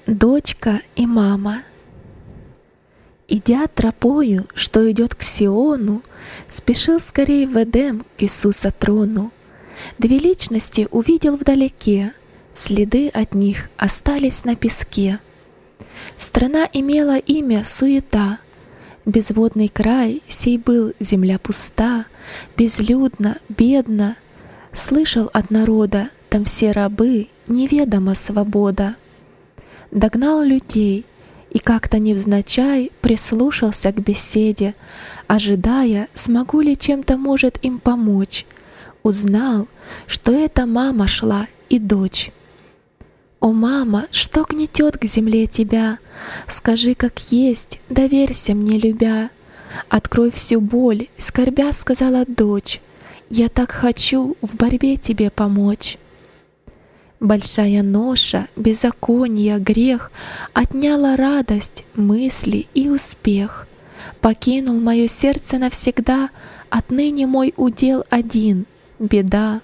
Дочка и мама. Идя тропою, что идет к Сиону, спешил скорей в Эдем к Иисуса трону. Две личности увидел вдалеке, следы от них остались на песке. Страна имела имя Суета, безводный край сей был, земля пуста, безлюдно, бедно. Слышал от народа, там все рабы, неведома свобода. Догнал людей и как-то невзначай прислушался к беседе, ожидая, смогу ли чем-то может им помочь. Узнал, что это мама шла и дочь. «О, мама, что гнетет к земле тебя? Скажи, как есть, доверься мне, любя. Открой всю боль», — скорбя сказала дочь. «Я так хочу в борьбе тебе помочь». Большая ноша, беззаконие, грех отняла радость, мысли и успех. Покинул мое сердце навсегда, отныне мой удел один — беда.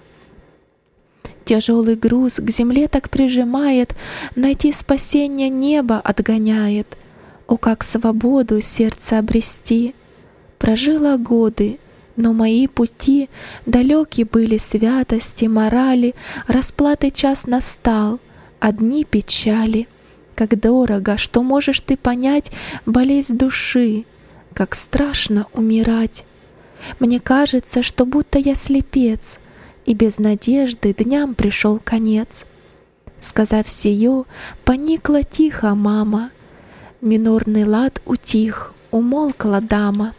Тяжелый груз к земле так прижимает, найти спасение небо отгоняет. О, как свободу сердце обрести! Прожила годы, но мои пути далеки были святости, морали, расплаты час настал, одни печали. Как дорого, что можешь ты понять болезнь души, как страшно умирать. Мне кажется, что будто я слепец, и без надежды дням пришел конец. Сказав сие, поникла тихо мама, минорный лад утих, умолкла дама.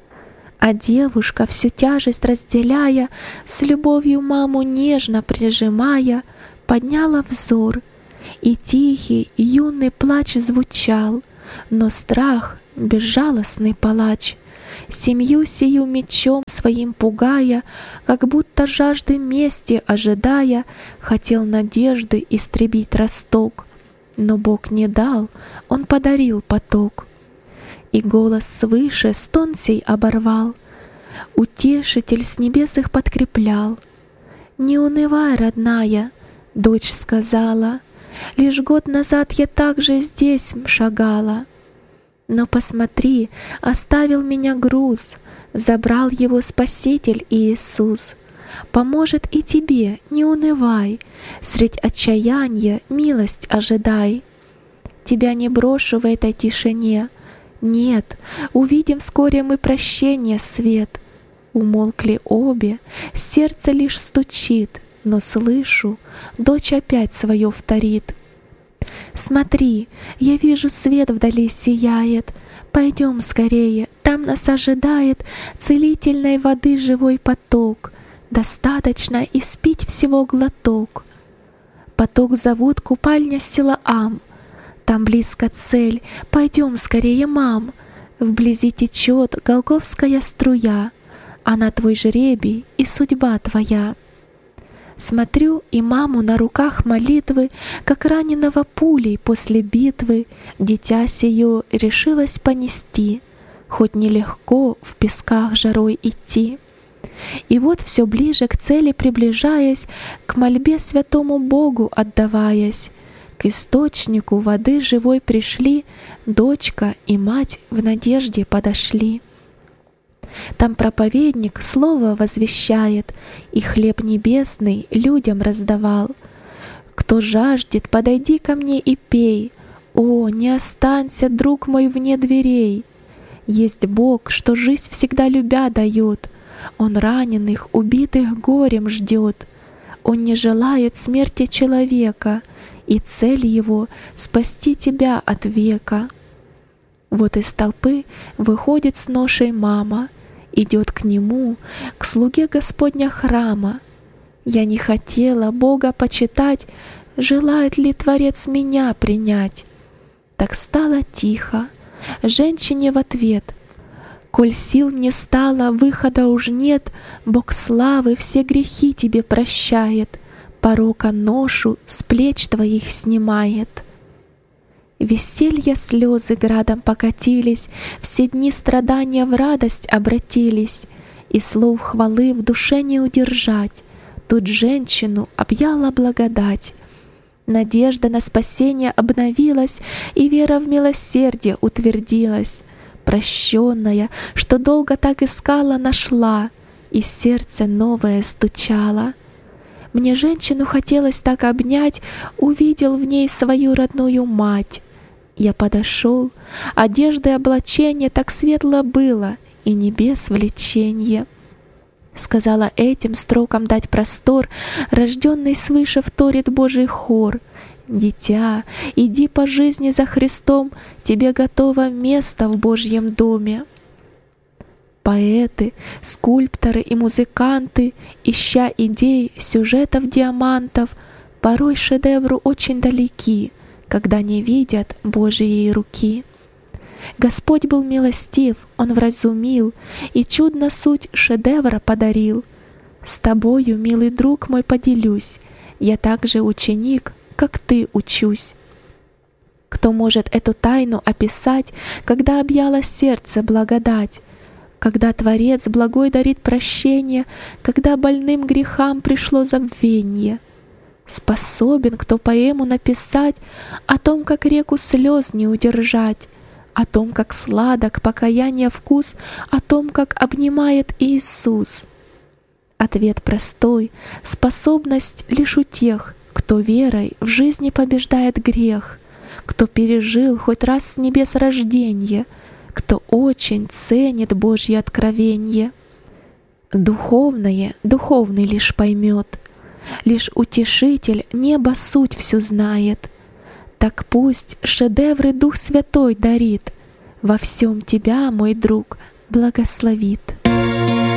А девушка, всю тяжесть разделяя, с любовью маму нежно прижимая, подняла взор, и тихий юный плач звучал, но страх — безжалостный палач. Семью сию мечом своим пугая, как будто жажды мести ожидая, хотел надежды истребить росток. Но Бог не дал, Он подарил поток. И голос свыше стон сей оборвал. Утешитель с небес их подкреплял. «Не унывай, родная», — дочь сказала, «лишь год назад я также здесь шагала. Но посмотри, оставил меня груз, забрал его Спаситель Иисус. Поможет и тебе, не унывай, средь отчаяния милость ожидай. Тебя не брошу в этой тишине, нет, увидим вскоре мы прощение, свет». Умолкли обе, сердце лишь стучит, но слышу, дочь опять свое вторит. «Смотри, я вижу, свет вдали сияет, пойдем скорее, там нас ожидает целительной воды живой поток, достаточно испить всего глоток». Поток зовут купальня Силаам, там близко цель, пойдем скорее, мам. Вблизи течет голгофская струя, она твой жребий и судьба твоя. Смотрю, и маму на руках молитвы, как раненого пулей после битвы, дитя сие решилась понести, хоть нелегко в песках жарой идти. И вот все ближе к цели приближаясь, к мольбе святому Богу отдаваясь, к источнику воды живой пришли, дочка и мать в надежде подошли. Там проповедник слово возвещает, и хлеб небесный людям раздавал. «Кто жаждет, подойди ко мне и пей, о, не останься, друг мой, вне дверей. Есть Бог, что жизнь всегда любя дает, Он раненых, убитых горем ждет. Он не желает смерти человека, и цель Его — спасти тебя от века». Вот из толпы выходит с ношей мама, идет к нему, к слуге Господня храма. «Я не хотела Бога почитать, желает ли Творец меня принять?» Так стало тихо, женщине в ответ: «Коль сил не стало, выхода уж нет, Бог славы все грехи тебе прощает, порока ношу с плеч твоих снимает». Веселья слезы градом покатились, все дни страдания в радость обратились, и слов хвалы в душе не удержать. Тут женщину объяла благодать. Надежда на спасение обновилась, и вера в милосердие утвердилась. Прощенная, что долго так искала, нашла, и сердце новое стучало. Мне женщину хотелось так обнять, увидел в ней свою родную мать. Я подошел, одежды облачение так светло было, и небес влеченье. Сказала этим строкам дать простор, рожденный свыше вторит Божий хор. Дитя, иди по жизни за Христом, тебе готово место в Божьем доме. Поэты, скульпторы и музыканты, ища идей, сюжетов, диамантов, порой шедевру очень далеки, когда не видят Божьей руки. Господь был милостив, Он вразумил и чудно суть шедевра подарил. С тобою, милый друг мой, поделюсь, я также ученик, как ты учусь. Кто может эту тайну описать, когда объяло сердце благодать, когда Творец благой дарит прощение, когда больным грехам пришло забвенье? Способен кто поэму написать о том, как реку слез не удержать, о том, как сладок покаяния вкус, о том, как обнимает Иисус? Ответ простой: способность лишь у тех, кто верой в жизни побеждает грех, кто пережил хоть раз с небес рожденье, кто очень ценит Божье откровенье. Духовное духовный лишь поймет, лишь Утешитель неба суть всю знает. Так пусть шедевры Дух Святой дарит, во всем тебя, мой друг, благословит.